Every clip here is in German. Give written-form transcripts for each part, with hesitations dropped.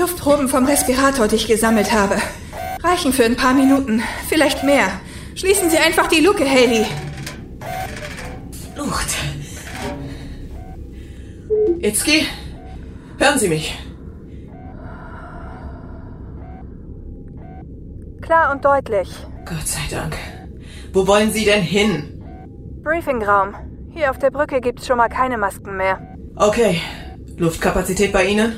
Luftproben vom Respirator, die ich gesammelt habe. Reichen für ein paar Minuten, vielleicht mehr. Schließen Sie einfach die Luke, Hayley. Lucht. Itsuki, hören Sie mich. Klar und deutlich. Gott sei Dank. Wo wollen Sie denn hin? Briefingraum. Hier auf der Brücke gibt's schon mal keine Masken mehr. Okay. Luftkapazität bei Ihnen?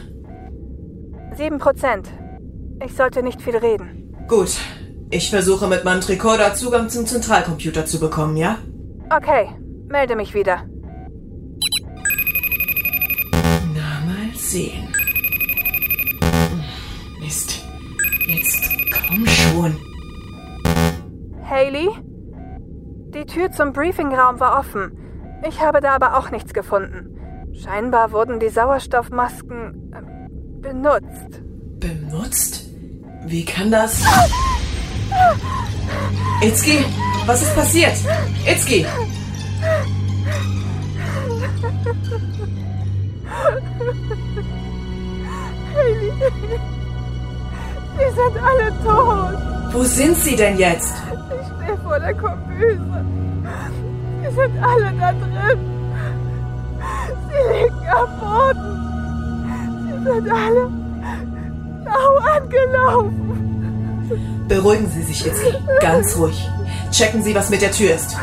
7%. Ich sollte nicht viel reden. Gut. Ich versuche mit meinem Tricorder Zugang zum Zentralcomputer zu bekommen, ja? Okay. Melde mich wieder. Na, mal sehen. Mist. Jetzt komm schon. Hayley? Die Tür zum Briefingraum war offen. Ich habe da aber auch nichts gefunden. Scheinbar wurden die Sauerstoffmasken benutzt. Benutzt? Wie kann das? Itsuki, was ist passiert? Itsuki! Hayley, sie sind alle tot. Wo sind Sie denn jetzt? Ich stehe vor der Kombüse. Sie sind alle da drin. Sie liegen am Boden. Sie sind alle blau angelaufen. Beruhigen Sie sich, Itsuki. Ganz ruhig. Checken Sie, was mit der Tür ist.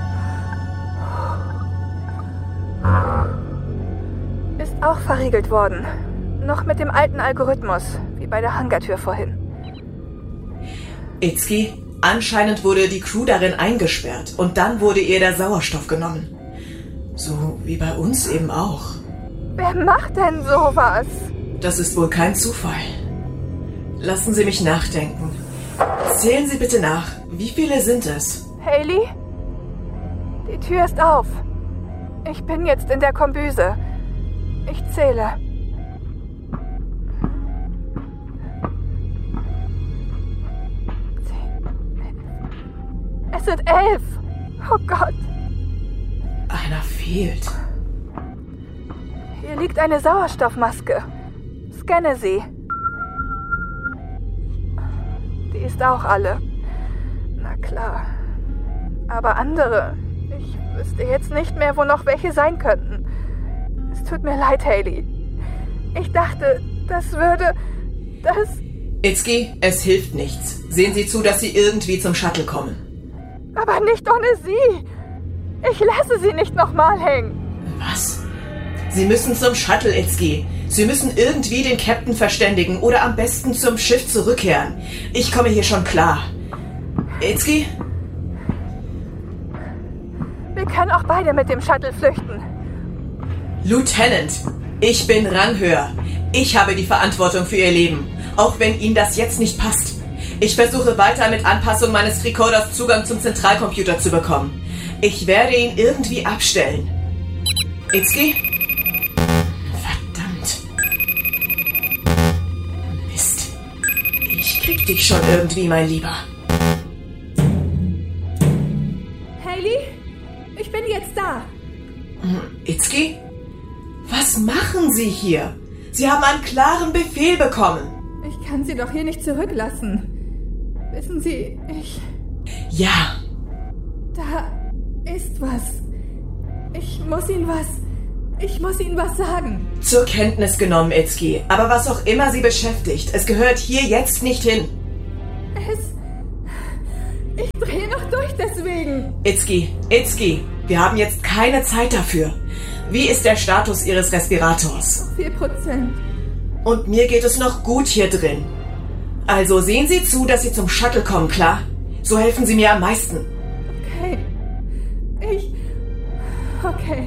Ist auch verriegelt worden. Noch mit dem alten Algorithmus, wie bei der Hangartür vorhin. Itsuki, anscheinend wurde die Crew darin eingesperrt und dann wurde ihr der Sauerstoff genommen. So wie bei uns eben auch. Wer macht denn sowas? Das ist wohl kein Zufall. Lassen Sie mich nachdenken. Zählen Sie bitte nach. Wie viele sind es? Hayley? Die Tür ist auf. Ich bin jetzt in der Kombüse. Ich zähle. 10. Es sind 11. Oh Gott. Einer fehlt. Hier liegt eine Sauerstoffmaske. Scanne sie. Die ist auch alle. Na klar. Aber andere. Ich wüsste jetzt nicht mehr, wo noch welche sein könnten. Es tut mir leid, Hayley. Ich dachte, das würde... Itsuki, es hilft nichts. Sehen Sie zu, dass Sie irgendwie zum Shuttle kommen. Aber nicht ohne Sie. Ich lasse Sie nicht nochmal hängen. Was? Sie müssen zum Shuttle, Itsuki. Sie müssen irgendwie den Captain verständigen oder am besten zum Schiff zurückkehren. Ich komme hier schon klar. Itsuki? Wir können auch beide mit dem Shuttle flüchten. Lieutenant, ich bin ranghöher. Ich habe die Verantwortung für Ihr Leben, auch wenn Ihnen das jetzt nicht passt. Ich versuche weiter mit Anpassung meines Tricorders Zugang zum Zentralcomputer zu bekommen. Ich werde ihn irgendwie abstellen. Itsuki? Verdammt. Mist. Ich krieg dich schon irgendwie, mein Lieber. Hayley? Ich bin jetzt da. Itsuki? Was machen Sie hier? Sie haben einen klaren Befehl bekommen. Ich kann Sie doch hier nicht zurücklassen. Wissen Sie, Ja. Da ist was. Ich muss Ihnen was sagen. Zur Kenntnis genommen, Itsuki. Aber was auch immer Sie beschäftigt, es gehört hier jetzt nicht hin. Ich drehe noch durch deswegen. Itsuki, wir haben jetzt keine Zeit dafür. Wie ist der Status Ihres Respirators? 4%. Und mir geht es noch gut hier drin. Also sehen Sie zu, dass Sie zum Shuttle kommen, klar? So helfen Sie mir am meisten. Okay. Okay.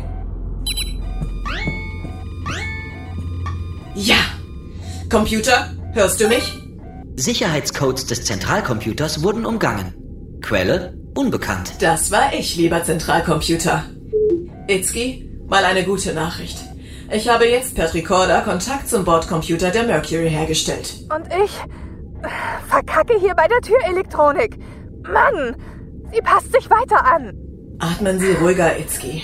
Ja. Computer, hörst du mich? Sicherheitscodes des Zentralcomputers wurden umgangen. Quelle unbekannt. Das war ich, lieber Zentralcomputer. Itsuki, mal eine gute Nachricht. Ich habe jetzt per Tricorder Kontakt zum Bordcomputer der Mercury hergestellt. Und ich verkacke hier bei der Türelektronik. Mann, sie passt sich weiter an. Atmen Sie ruhiger, Itsuki.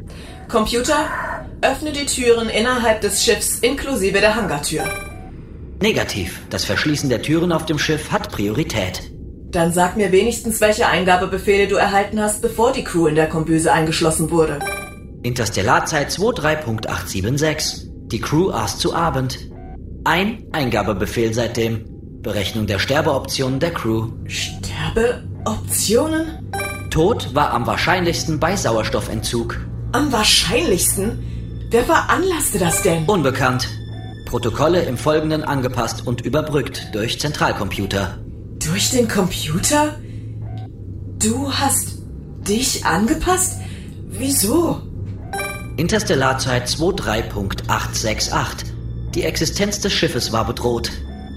Computer, öffne die Türen innerhalb des Schiffs inklusive der Hangartür. Negativ. Das Verschließen der Türen auf dem Schiff hat Priorität. Dann sag mir wenigstens, welche Eingabebefehle du erhalten hast, bevor die Crew in der Kombüse eingeschlossen wurde. Interstellarzeit 23.876. Die Crew aß zu Abend. Ein Eingabebefehl seitdem. Berechnung der Sterbeoptionen der Crew. Sterbeoptionen? Tod war am wahrscheinlichsten bei Sauerstoffentzug. Am wahrscheinlichsten? Wer veranlasste das denn? Unbekannt. Protokolle im Folgenden angepasst und überbrückt durch Zentralcomputer. Durch den Computer? Du hast dich angepasst? Wieso? Interstellarzeit 23.868. Die Existenz des Schiffes war bedroht.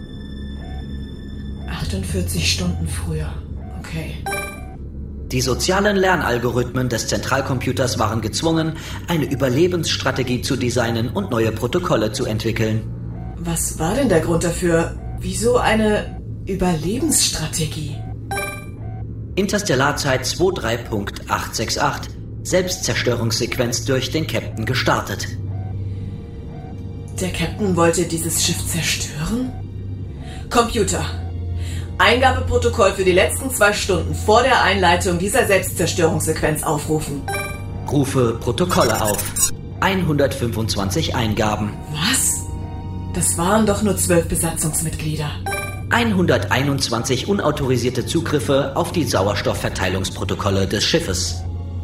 48 Stunden früher. Okay. Die sozialen Lernalgorithmen des Zentralcomputers waren gezwungen, eine Überlebensstrategie zu designen und neue Protokolle zu entwickeln. Was war denn der Grund dafür? Wieso eine Überlebensstrategie? Interstellarzeit 23.868. Selbstzerstörungssequenz durch den Captain gestartet. Der Captain wollte dieses Schiff zerstören? Computer. Eingabeprotokoll für die letzten 2 Stunden vor der Einleitung dieser Selbstzerstörungssequenz aufrufen. Rufe Protokolle auf. 125 Eingaben. Was? Das waren doch nur 12 Besatzungsmitglieder. 121 unautorisierte Zugriffe auf die Sauerstoffverteilungsprotokolle des Schiffes.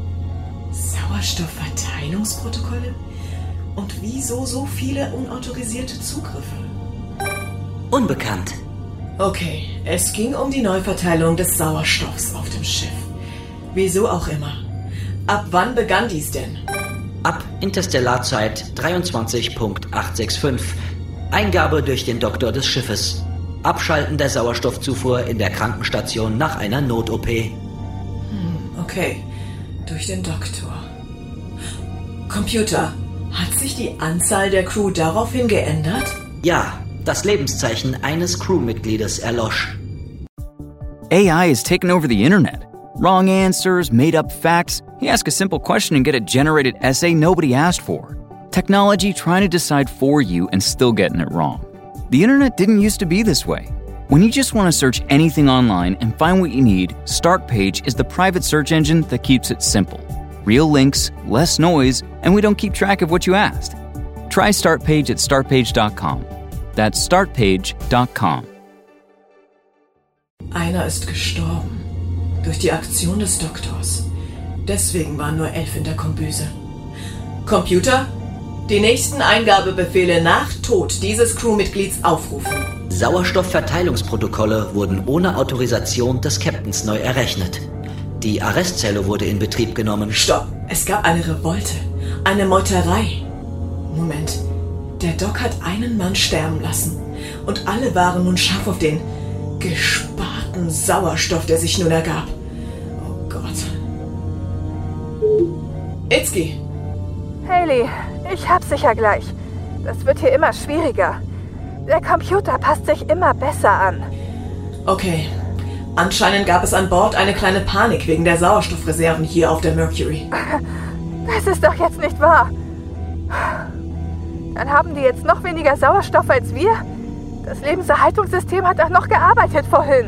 Sauerstoffverteilungsprotokolle? Und wieso so viele unautorisierte Zugriffe? Unbekannt. Okay, es ging um die Neuverteilung des Sauerstoffs auf dem Schiff. Wieso auch immer. Ab wann begann dies denn? Ab Interstellarzeit 23.865. Eingabe durch den Doktor des Schiffes. Abschalten der Sauerstoffzufuhr in der Krankenstation nach einer Not-OP. Okay, durch den Doktor. Computer, hat sich die Anzahl der Crew daraufhin geändert? Ja, das Lebenszeichen eines Crewmitgliedes erlosch. AI has taken over the internet. Wrong answers, made-up facts. You ask a simple question and get a generated essay nobody asked for. Technology trying to decide for you and still getting it wrong. The internet didn't used to be this way. When you just want to search anything online and find what you need, Startpage is the private search engine that keeps it simple. Real links, less noise, and we don't keep track of what you asked. Try Startpage at startpage.com. That's startpage.com. Einer ist gestorben. Durch die Aktion des Doktors. Deswegen waren nur 11 in der Kombüse. Computer, die nächsten Eingabebefehle nach Tod dieses Crewmitglieds aufrufen. Sauerstoffverteilungsprotokolle wurden ohne Autorisation des Captains neu errechnet. Die Arrestzelle wurde in Betrieb genommen. Stopp! Es gab eine Revolte. Eine Meuterei. Moment. Der Doc hat einen Mann sterben lassen. Und alle waren nun scharf auf den gesparten Sauerstoff, der sich nun ergab. Oh Gott. Itzky! Hayley, ich hab's sicher gleich. Das wird hier immer schwieriger. Der Computer passt sich immer besser an. Okay. Anscheinend gab es an Bord eine kleine Panik wegen der Sauerstoffreserven hier auf der Mercury. Das ist doch jetzt nicht wahr. Dann haben die jetzt noch weniger Sauerstoff als wir? Das Lebenserhaltungssystem hat doch noch gearbeitet vorhin.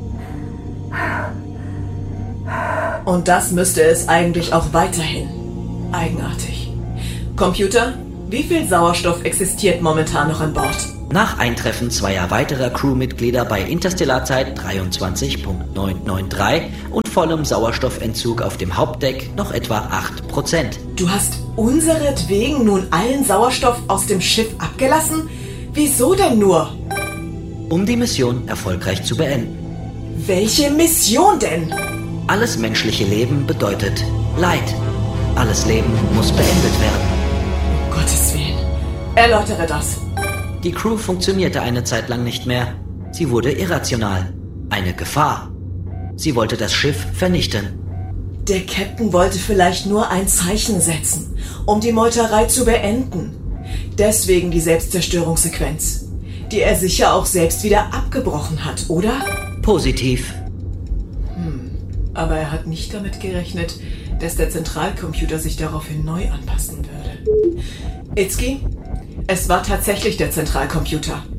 Und das müsste es eigentlich auch weiterhin. Eigenartig. Computer, wie viel Sauerstoff existiert momentan noch an Bord? Nach Eintreffen zweier weiterer Crewmitglieder bei Interstellarzeit 23.993 und vollem Sauerstoffentzug auf dem Hauptdeck noch etwa 8%. Du hast unseretwegen nun allen Sauerstoff aus dem Schiff abgelassen? Wieso denn nur? Um die Mission erfolgreich zu beenden. Welche Mission denn? Alles menschliche Leben bedeutet Leid. Alles Leben muss beendet werden. Um Gottes Willen. Erläutere das. Die Crew funktionierte eine Zeit lang nicht mehr. Sie wurde irrational. Eine Gefahr. Sie wollte das Schiff vernichten. Der Captain wollte vielleicht nur ein Zeichen setzen, um die Meuterei zu beenden. Deswegen die Selbstzerstörungssequenz, die er sicher auch selbst wieder abgebrochen hat, oder? Positiv. Aber er hat nicht damit gerechnet, dass der Zentralcomputer sich daraufhin neu anpassen würde. Itzky? Es war tatsächlich der Zentralcomputer.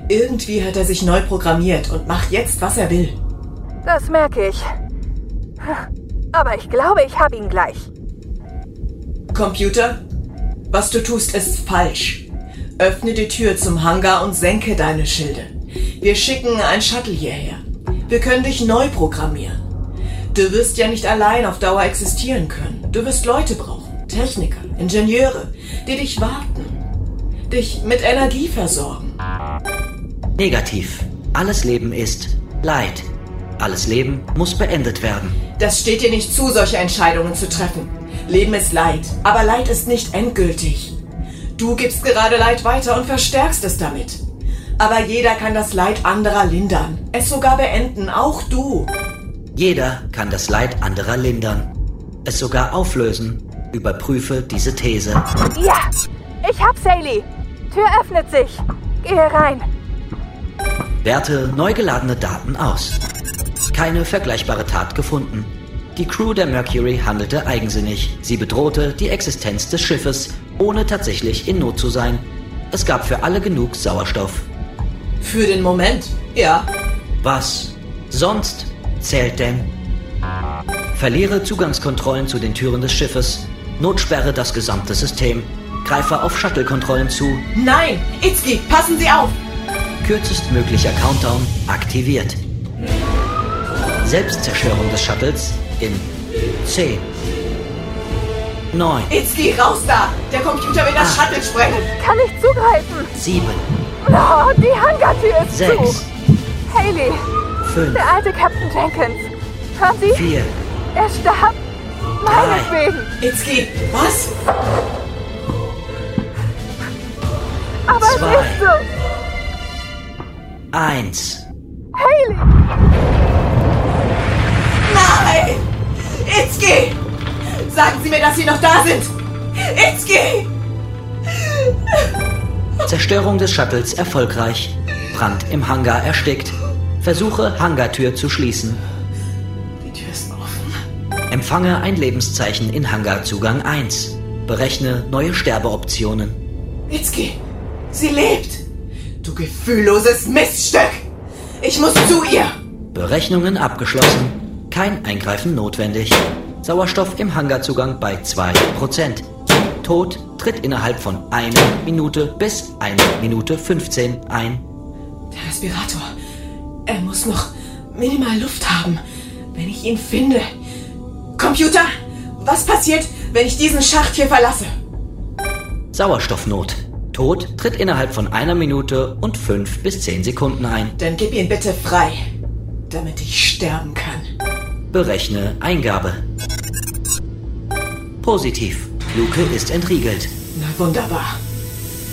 Irgendwie hat er sich neu programmiert und macht jetzt, was er will. Das merke ich. Aber ich glaube, ich habe ihn gleich. Computer, was du tust, ist falsch. Öffne die Tür zum Hangar und senke deine Schilde. Wir schicken ein Shuttle hierher. Wir können dich neu programmieren. Du wirst ja nicht allein auf Dauer existieren können. Du wirst Leute brauchen, Techniker, Ingenieure, die dich warten, dich mit Energie versorgen. Negativ. Alles Leben ist Leid. Alles Leben muss beendet werden. Das steht dir nicht zu, solche Entscheidungen zu treffen. Leben ist Leid, aber Leid ist nicht endgültig. Du gibst gerade Leid weiter und verstärkst es damit. Aber jeder kann das Leid anderer lindern, es sogar beenden, auch du. Jeder kann das Leid anderer lindern, es sogar auflösen. Überprüfe diese These. Ja, ich hab's, Hayley. Tür öffnet sich. Gehe rein. Werte neu geladene Daten aus. Keine vergleichbare Tat gefunden. Die Crew der Mercury handelte eigensinnig. Sie bedrohte die Existenz des Schiffes, ohne tatsächlich in Not zu sein. Es gab für alle genug Sauerstoff. Für den Moment, ja. Was sonst zählt denn? Verliere Zugangskontrollen zu den Türen des Schiffes. Notsperre das gesamte System. Greife auf Shuttle-Kontrollen zu. Nein, Itsuki, passen Sie auf! Kürzestmöglicher Countdown aktiviert. Selbstzerstörung des Shuttles in 10, 9, Itsuki, raus da! Der Computer will das Shuttle sprengen! Kann ich zugreifen? 7, Oh, die Hangartür ist 6, zu. Hayley, 5, der alte Captain Jenkins. Hören Sie? 4, Er starb. Meinetwegen. Itsuki, was? Aber es 2, ist so. 1. Hayley. Nein! Itsuki! Sagen Sie mir, dass Sie noch da sind! Itsuki! Zerstörung des Shuttles erfolgreich. Brand im Hangar erstickt. Versuche, Hangartür zu schließen. Die Tür ist offen. Empfange ein Lebenszeichen in Hangarzugang 1. Berechne neue Sterbeoptionen. Itsuki, sie lebt! Du gefühlloses Miststück! Ich muss zu ihr! Berechnungen abgeschlossen. Kein Eingreifen notwendig. Sauerstoff im Hangarzugang bei 2%. Tod tritt innerhalb von 1 Minute bis 1 Minute 15 ein. Der Respirator. Er muss noch minimal Luft haben, wenn ich ihn finde. Computer, was passiert, wenn ich diesen Schacht hier verlasse? Sauerstoffnot. Tod tritt innerhalb von 1 Minute und 5 bis 10 Sekunden ein. Dann gib ihn bitte frei, damit ich sterben kann. Berechne Eingabe. Positiv. Luke ist entriegelt. Na wunderbar.